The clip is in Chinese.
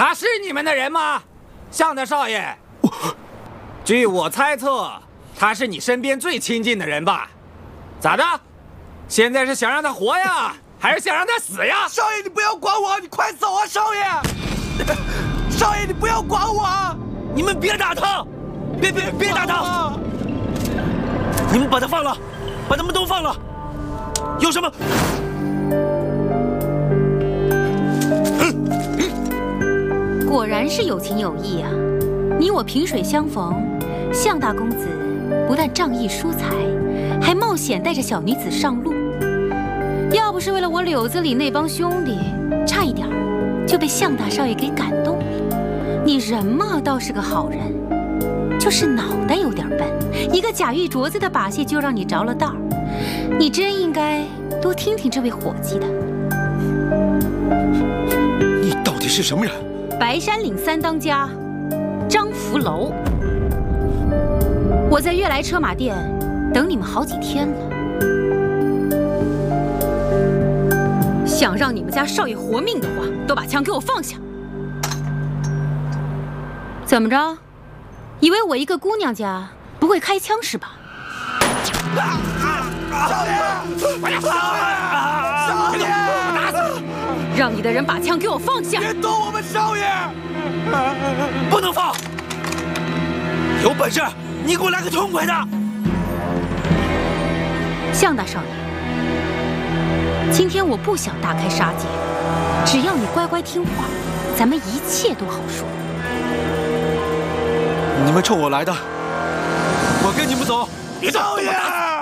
他是你们的人吗，向大少爷？据我猜测，他是你身边最亲近的人吧？咋的？现在是想让他活呀，还是想让他死呀？ 少爷，你不要管我，你快走啊，少爷！少爷，你不要管我啊！ 你们别打他！别打他！你们把他放了，把他们都放了。有什么？ 果然是有情有义啊！你我萍水相逢，向大公子不但仗义疏财，还冒险带着小女子上路。要不是为了我柳子里那帮兄弟，差一点就被向大少爷给感动了。你人嘛倒是个好人，就是脑袋有点笨，一个假玉镯子的把戏就让你着了道儿。你真应该多听听这位伙计的。 你到底是什么人？ 白山岭三当家张福楼，我在悦来车马店等你们好几天了，想让你们家少爷活命的话，都把枪给我放下。怎么着？以为我一个姑娘家不会开枪是吧？ 少爷！少爷！ 打死你！ 让你的人把枪给我放下！ 别动我们少爷！ 不能放！有本事你给我来个痛快的！ 向大少爷，今天我不想大开杀戒，只要你乖乖听话，咱们一切都好说。 你们冲我来的，我跟你们走。 别动！ 少爷！